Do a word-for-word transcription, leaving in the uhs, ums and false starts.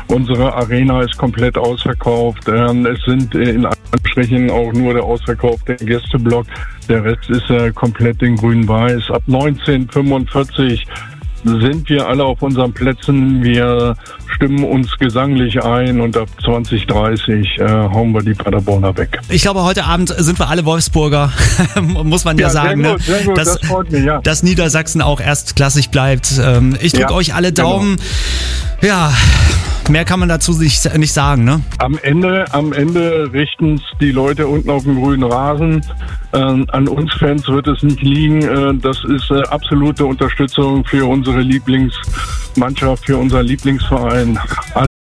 Unsere Arena ist komplett ausverkauft. Ähm, es sind äh, in Anstrichen auch nur der ausverkaufte Gästeblock. Der Rest ist äh, komplett in grün-weiß. Ab neunzehn Uhr fünfundvierzig sind wir alle auf unseren Plätzen. Wir stimmen uns gesanglich ein und ab zwanzig Uhr dreißig äh, hauen wir die Paderborner weg. Ich glaube, heute Abend sind wir alle Wolfsburger, muss man ja, ja sagen, sehr gut, sehr gut. Ne? Dass, das freut mich, ja. dass Niedersachsen auch erstklassig bleibt. Ich drücke ja, euch alle Daumen. Genau. Ja, mehr kann man dazu nicht, nicht sagen, ne? Am Ende, am Ende richten es die Leute unten auf dem grünen Rasen. Ähm, an uns Fans wird es nicht liegen. Äh, das ist äh, absolute Unterstützung für unsere Lieblingsmannschaft, für unseren Lieblingsverein.